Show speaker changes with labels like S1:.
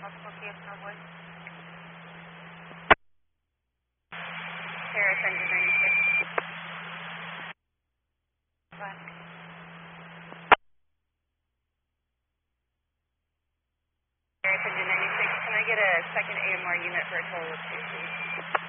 S1: Multiple TF Cowboy. Paris engine 96. Black. Paris engine 96. Can I get a second AMR unit for a total of 2, please?